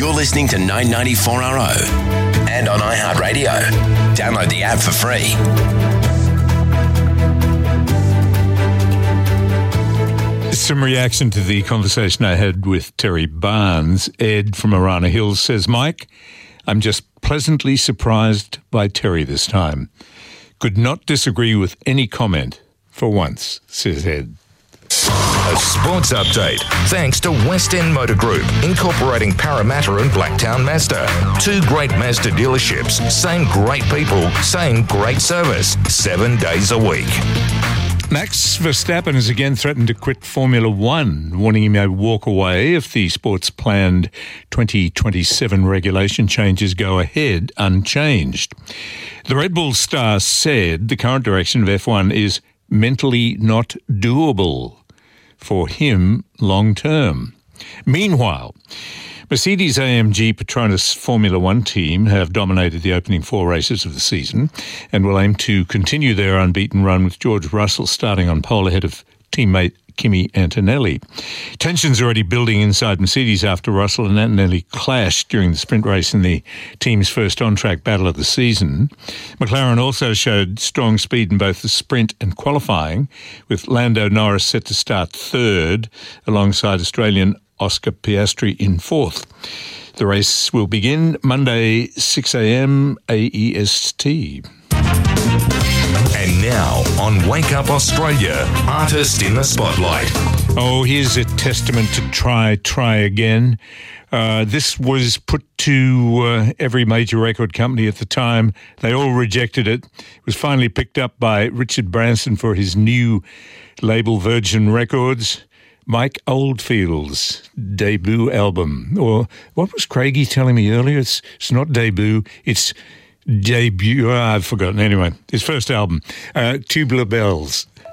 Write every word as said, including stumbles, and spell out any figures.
You're listening to nine ninety-four R O and on iHeartRadio. Download the app for free. Some reaction to the conversation I had with Terry Barnes. Ed from Arana Hills says, Mike, I'm just pleasantly surprised by Terry this time. Could not disagree with any comment for once, says Ed. A sports update thanks to West End Motor Group, incorporating Parramatta and Blacktown Mazda. Two great Mazda dealerships, same great people, same great service, seven days a week. Max Verstappen has again threatened to quit Formula One, warning he may walk away if the sport's planned twenty twenty-seven regulation changes go ahead unchanged. The Red Bull star said the current direction of F one is mentally not doable for him long term. Meanwhile, Mercedes A M G Petronas Formula One team have dominated the opening four races of the season and will aim to continue their unbeaten run with George Russell starting on pole ahead of teammate Kimi Antonelli. Tensions already building inside Mercedes after Russell and Antonelli clashed during the sprint race in the team's first on-track battle of the season. McLaren also showed strong speed in both the sprint and qualifying, with Lando Norris set to start third alongside Australian Oscar Piastri in fourth. The race will begin Monday, six a.m. A E S T. And now, on Wake Up Australia, Artist in the Spotlight. Oh, here's a testament to try, try again. Uh, this was put to uh, every major record company at the time. They all rejected it. It was finally picked up by Richard Branson for his new label, Virgin Records. Mike Oldfield's debut album. Or what was Craigie telling me earlier? It's, it's not debut, it's debut. Oh, I've forgotten. Anyway, his first album, uh, Tubular Bells.